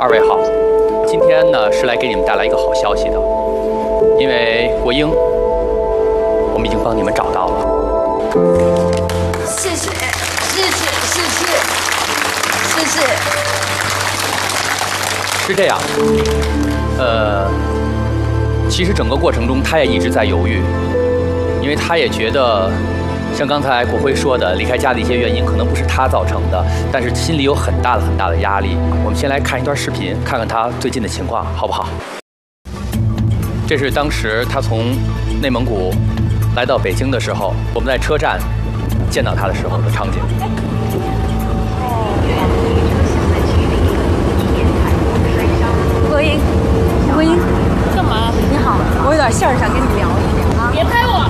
二位好，今天呢是来给你们带来一个好消息的，因为国英，我们已经帮你们找到了。 谢谢，谢谢，谢谢，谢谢。 是这样，其实整个过程中他也一直在犹豫，因为他也觉得。像刚才国辉说的，离开家的一些原因可能不是他造成的，但是心里有很大的压力。我们先来看一段视频，看看他最近的情况，好不好？这是当时他从内蒙古来到北京的时候，我们在车站见到他的时候的场景。 国英，国英， 干嘛？ 你好，我有点事儿想跟你聊一下啊。 别拍我！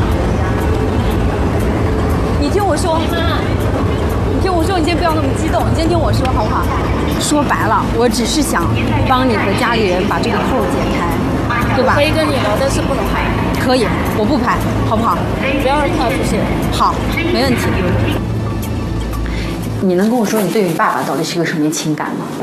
你听我说，你听我说，你先不要那么激动，你先听我说好不好？说白了，我只是想帮你和家里人把这个扣解开，对吧？ 可以跟你聊，但是不能拍。 可以，我不拍，好不好？ 不要让他出现。 好，没问题。你能跟我说你对你爸爸到底是个什么情感吗？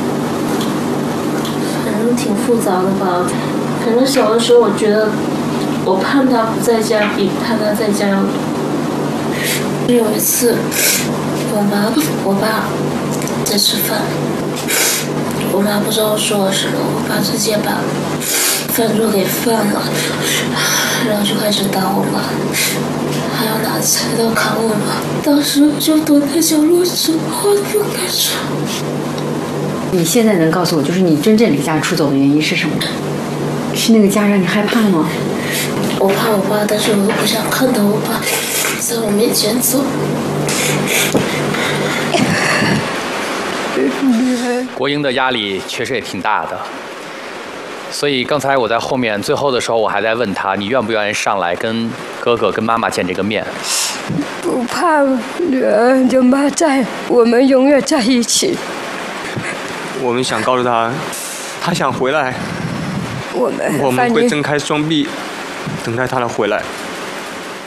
反正挺复杂的吧。反正小的时候，我觉得我盼他不在家，比盼他在家。有一次，我爸在吃饭，我妈不知道说了什么，我爸直接把饭桌给翻了，然后就开始打我妈，还要拿菜刀砍我妈。当时我就躲在角落，什么话都不敢说。 你现在能告诉我，就是你真正离家出走的原因是什么？是那个家让你害怕吗？ 我怕我爸，但是我又不想看到我爸在我面前走。 国英的压力确实也挺大的，所以刚才我在后面最后的时候，我还在问他，你愿不愿意上来跟哥哥、跟妈妈见这个面？ 不怕，女儿有妈在，我们永远在一起。 我们想告诉他，他想回来，我们会睁开双臂，等待他的回来。